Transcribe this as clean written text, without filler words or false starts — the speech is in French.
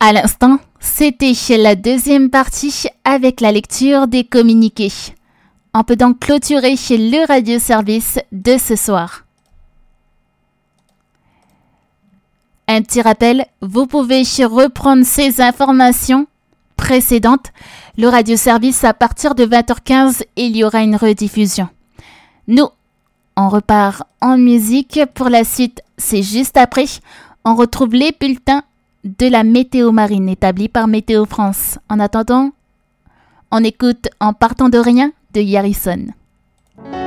À l'instant, c'était la deuxième partie avec la lecture des communiqués. On peut donc clôturer le radioservice de ce soir. Un petit rappel, vous pouvez reprendre ces informations précédentes. Le radioservice à partir de 20h15, il y aura une rediffusion. Nous, on repart en musique. Pour la suite, c'est juste après. On retrouve les bulletins de la météo marine établie par Météo France. En attendant, on écoute En partant de rien de Yarrison.